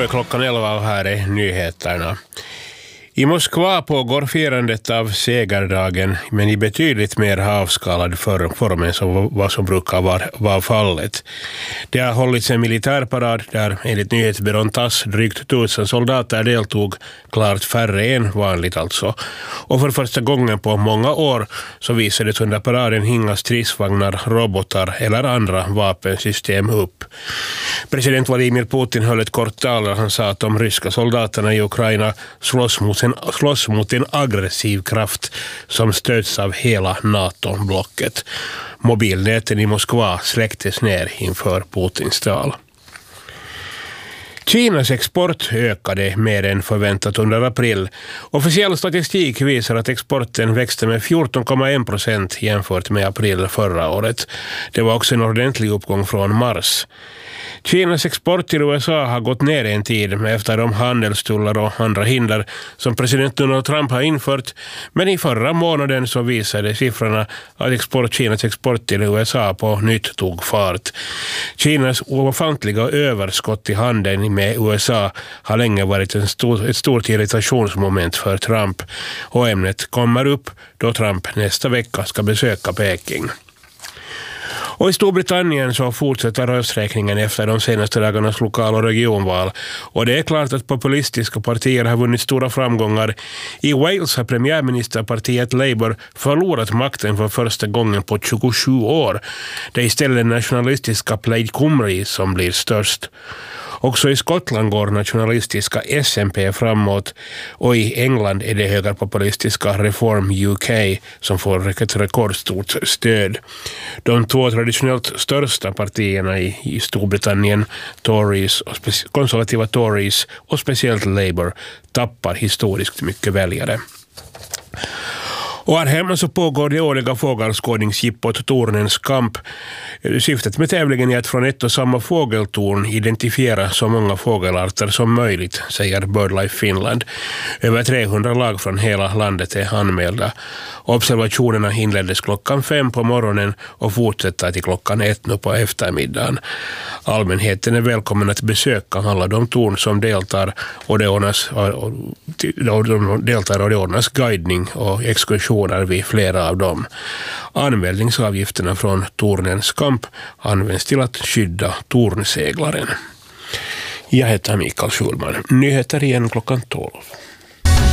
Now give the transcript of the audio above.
är klockan 11 och här är nyheterna. I Moskva pågår firandet av segerdagen, men i betydligt mer avskalad form än vad som brukar vara fallet. Det har hållits en militärparad där enligt nyhetsbyrån TASS drygt 1000 soldater deltog, klart färre än vanligt alltså. Och för första gången på många år så visades under paraden inga stridsvagnar, robotar eller andra vapensystem upp. President Vladimir Putin höll ett kort tal där han sa att de ryska soldaterna i Ukraina slåss mot en aggressiv kraft som stöds av hela NATO-blocket. Mobilnäten i Moskva släcktes ner inför Putins tal. Kinas export ökade mer än förväntat under april. Officiell statistik visar att exporten växte med 14,1% jämfört med april förra året. Det var också en ordentlig uppgång från mars. Kinas export till USA har gått ner en tid efter de handelstullar och andra hinder som president Donald Trump har infört, men i förra månaden så visade siffrorna att Kinas export till USA på nytt tog fart. Kinas ofantliga överskott i handeln med USA har länge varit ett stort irritationsmoment för Trump, och ämnet kommer upp då Trump nästa vecka ska besöka Peking. Och i Storbritannien så fortsätter rösträkningen efter de senaste dagarnas lokal- och regionval. Och det är klart att populistiska partier har vunnit stora framgångar. I Wales har premiärministerpartiet Labour förlorat makten för första gången på 27 år. Det är istället nationalistiska Plaid Cymru som blir störst. Också i Skottland går nationalistiska SNP framåt, och i England är det högerpopulistiska Reform UK som får ett rekordstort stöd. De två traditionellt största partierna i Storbritannien, Tories och konservativa Tories och speciellt Labour, tappar historiskt mycket väljare. Och här hemma så pågår det årliga fågelskådningsjippot Tornens kamp. Syftet med tävlingen är att från ett och samma fågeltorn identifiera så många fågelarter som möjligt, säger BirdLife Finland. Över 300 lag från hela landet är anmälda. Observationerna inleddes klockan 5 på morgonen och fortsätter till klockan 1 nu på eftermiddagen. Allmänheten är välkommen att besöka alla de torn som deltar, och det ordnas guidning och exkursioner vid flera av dem. Anmälningsavgifterna från Tornens kamp används till att skydda tornseglaren. Jag heter Mikael Schulman. Nyheter igen klockan 12.